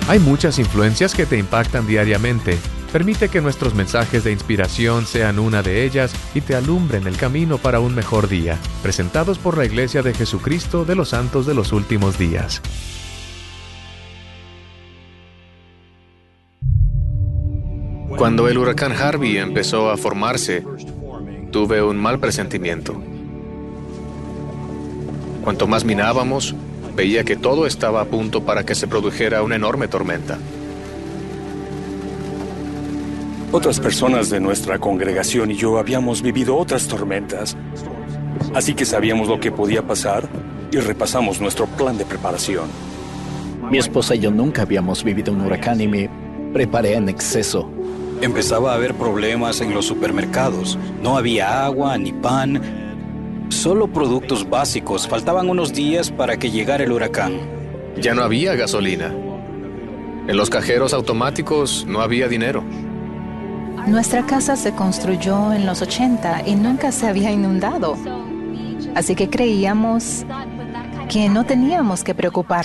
Hay muchas influencias que te impactan diariamente. Permite que nuestros mensajes de inspiración sean una de ellas y te alumbren el camino para un mejor día. Presentados por la Iglesia de Jesucristo de los Santos de los Últimos Días. Cuando el huracán Harvey empezó a formarse, tuve un mal presentimiento. Cuanto más mirábamos, veía que todo estaba a punto para que se produjera una enorme tormenta. Otras personas de nuestra congregación y yo habíamos vivido otras tormentas, así que sabíamos lo que podía pasar y repasamos nuestro plan de preparación. Mi esposa y yo nunca habíamos vivido un huracán y me preparé en exceso. Empezaba a haber problemas en los supermercados. No había agua ni pan, solo productos básicos. Faltaban unos días para que llegara el huracán. Ya no había gasolina. En los cajeros automáticos no había dinero. Nuestra casa se construyó en los 80 y nunca se había inundado. Así que creíamos que no teníamos que preocuparnos.